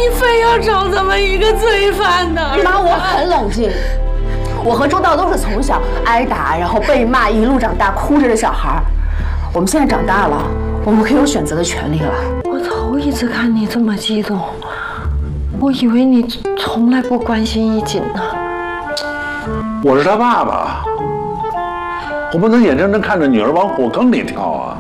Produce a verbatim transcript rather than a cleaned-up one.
你非要找这么一个罪犯呢？ 妈，我很冷静。我和周道都是从小挨打，然后被骂，一路长大，哭着的小孩。我们现在长大了，我们可以有选择的权利了。 我头一次看你这么激动，我以为你从来不关心一锦呢。 我是他爸爸，我不能眼睁睁看着女儿往火坑里跳啊！